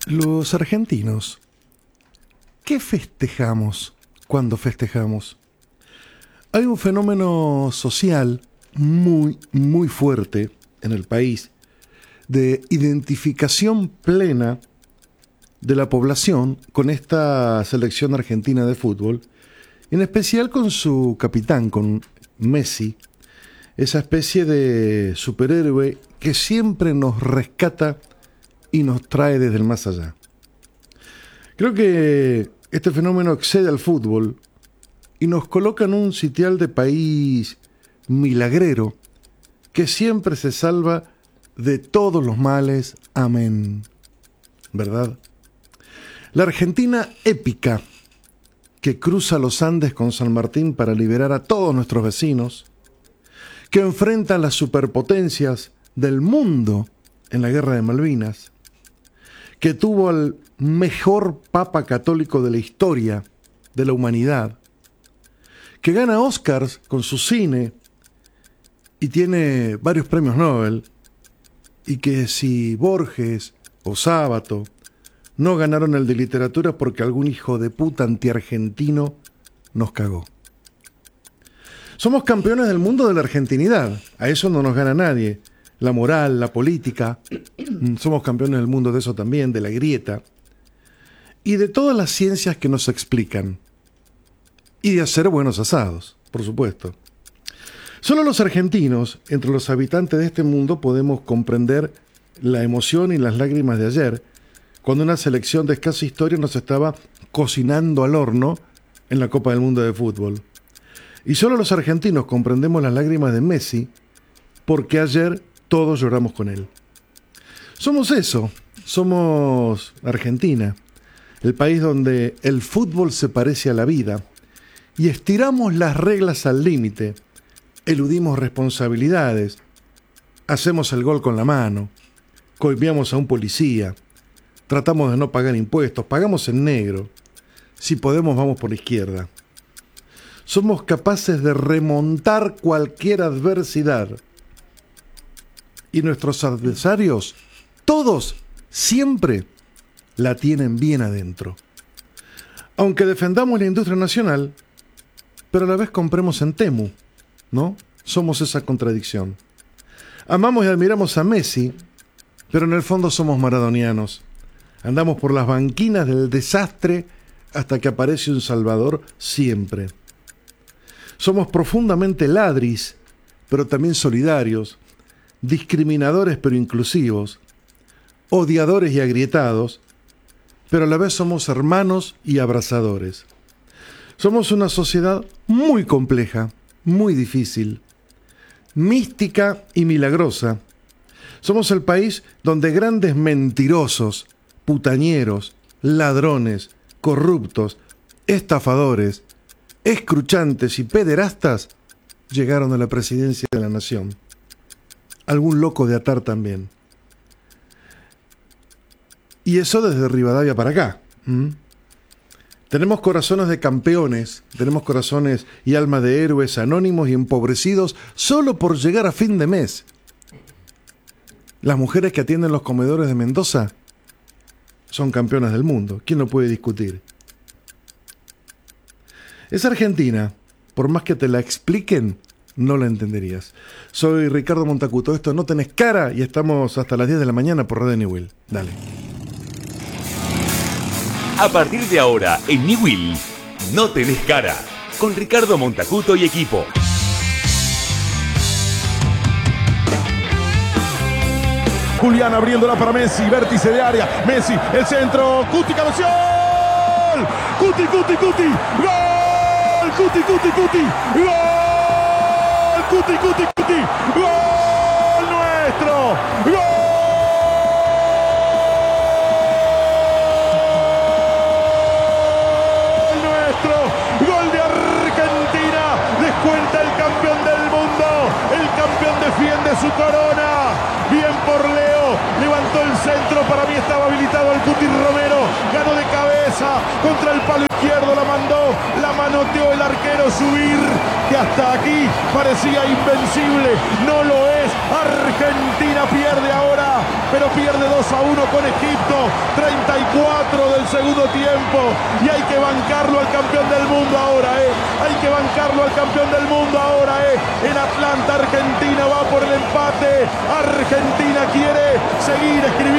Los argentinos, ¿qué festejamos cuando festejamos? Hay un fenómeno social muy fuerte en el país de identificación plena de la población con esta selección argentina de fútbol, en especial con su capitán, con Messi, esa especie de superhéroe que siempre nos rescata y nos trae desde el más allá. Creo que este fenómeno excede al fútbol y nos coloca en un sitial de país milagrero que siempre se salva de todos los males. Amén. ¿Verdad? La Argentina épica que cruza los Andes con San Martín para liberar a todos nuestros vecinos, que enfrenta a las superpotencias del mundo en la Guerra de Malvinas, que tuvo al mejor papa católico de la historia de la humanidad, que gana Oscars con su cine y tiene varios premios Nobel, y que si Borges o Sábato no ganaron el de literatura porque algún hijo de puta antiargentino nos cagó. Somos campeones del mundo de la argentinidad, a eso no nos gana nadie. La moral, la política, somos campeones del mundo de eso también, de la grieta, y de todas las ciencias que nos explican, y de hacer buenos asados, por supuesto. Solo los argentinos, entre los habitantes de este mundo, podemos comprender la emoción y las lágrimas de ayer, cuando una selección de escasa historia nos estaba cocinando al horno en la Copa del Mundo de Fútbol. Y solo los argentinos comprendemos las lágrimas de Messi, porque ayer todos lloramos con él. Somos eso, somos Argentina, el país donde el fútbol se parece a la vida, y estiramos las reglas al límite, eludimos responsabilidades, hacemos el gol con la mano, coimeamos a un policía, tratamos de no pagar impuestos, pagamos en negro, si podemos vamos por la izquierda. Somos capaces de remontar cualquier adversidad, y nuestros adversarios, todos, siempre, la tienen bien adentro. Aunque defendamos la industria nacional, pero a la vez compremos en Temu, ¿no? Somos esa contradicción. Amamos y admiramos a Messi, pero en el fondo somos maradonianos. Andamos por las banquinas del desastre hasta que aparece un salvador siempre. Somos profundamente ladris, pero también solidarios, discriminadores pero inclusivos, odiadores y agrietados, pero a la vez somos hermanos y abrazadores. Somos una sociedad muy compleja, muy difícil, mística y milagrosa. Somos el país donde grandes mentirosos, putañeros, ladrones, corruptos, estafadores, escruchantes y pederastas llegaron a la presidencia de la nación. Algún loco de atar también. Y eso desde Rivadavia para acá. Tenemos corazones de campeones, tenemos corazones y alma de héroes anónimos y empobrecidos solo por llegar a fin de mes. Las mujeres que atienden los comedores de Mendoza son campeonas del mundo. ¿Quién lo puede discutir? Esa Argentina, por más que te la expliquen, no la entenderías. Soy Ricardo Montacuto, esto No Tenés Cara y estamos hasta las 10 de la mañana por Radio Newell. Dale. A partir de ahora, en Newell, No Tenés Cara, con Ricardo Montacuto y equipo. Julián abriéndola para Messi, vértice de área, Messi, el centro, Cuti, cabeció, ¡gol! Cuti, ¡gol! Cuti, ¡gol! Cuti, ¡gol nuestro! ¡Gol! Gol de Argentina, descuenta el campeón del mundo, el campeón defiende su corona, bien por Leo, levantó el centro, para mí estaba habilitado el Cuti Romero, ganó de cabeza, contra el palo izquierdo la mandó, la manoteó el arquero Subir, que hasta aquí parecía invencible, no lo es, Argentina pierde ahora pero pierde 2-1 con Egipto, 34 del segundo tiempo, y hay que bancarlo al campeón del mundo ahora, hay que bancarlo al campeón del mundo ahora, en Atlanta, Argentina va por el empate, Argentina quiere seguir escribiendo